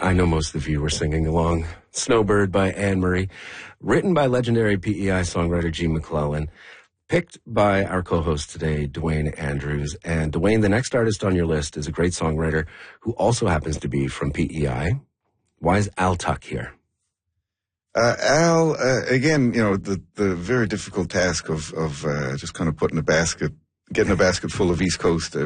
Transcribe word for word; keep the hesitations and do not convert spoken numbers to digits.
I know most of you were singing along. Snowbird by Anne Marie, written by legendary P E I songwriter Gene MacLellan, picked by our co-host today, Dwayne Andrews. And Dwayne, the next artist on your list is a great songwriter who also happens to be from P E I. Why is Al Tuck here? Uh, Al, uh, again, you know, the, the very difficult task of, of uh, just kind of putting a basket, getting a basket full of East Coast uh,